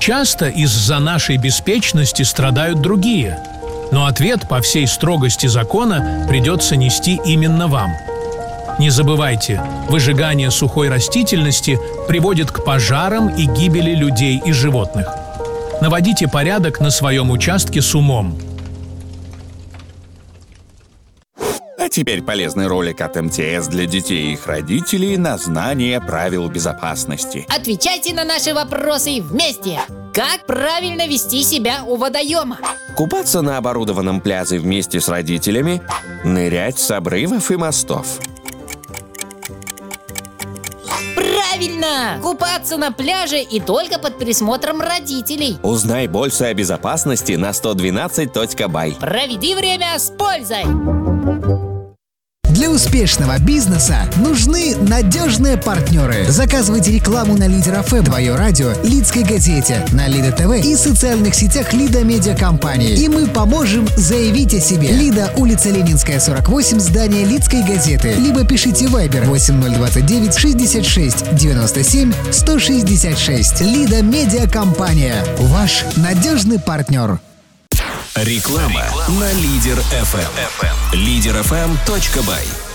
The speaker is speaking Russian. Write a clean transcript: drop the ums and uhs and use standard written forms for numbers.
Часто из-за нашей беспечности страдают другие, но ответ по всей строгости закона придется нести именно вам. Не забывайте, выжигание сухой растительности приводит к пожарам и гибели людей и животных. Наводите порядок на своем участке с умом. А теперь полезный ролик от МТС для детей и их родителей на знание правил безопасности. Отвечайте на наши вопросы вместе. Как правильно вести себя у водоема? Купаться на оборудованном пляже вместе с родителями, нырять с обрывов и мостов. Правильно! Купаться на пляже и только под присмотром родителей. Узнай больше о безопасности на 112.by. Проведи время с пользой! Для успешного бизнеса нужны надежные партнеры. Заказывайте рекламу на Лидер ФМ, Твое радио, Лидской газете, на Лида ТВ и социальных сетях Лида Медиа Компании. И мы поможем заявить о себе. Лида, улица Ленинская, 48, здание Лидской газеты. Либо пишите в Viber 8029 66 97 166. Лида Медиа Компания. Ваш надежный партнер. Реклама на Лидер ФМ. Лидерfm.by.